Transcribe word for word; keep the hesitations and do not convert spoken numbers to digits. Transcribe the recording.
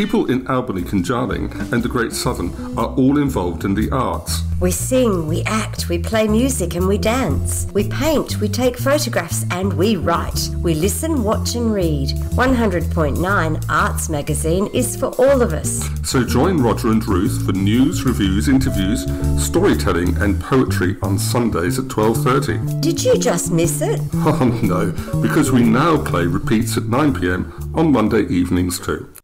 People in Albany, Conjarling and the Great Southern are all involved in the arts. We sing, we act, we play music and we dance. We paint, we take photographs and we write. We listen, watch and read. one hundred point nine Arts Magazine is for all of us. So join Roger and Ruth for news, reviews, interviews, storytelling and poetry on Sundays at twelve thirty. Did you just miss it? Oh no, because we now play repeats at nine p m on Monday evenings too.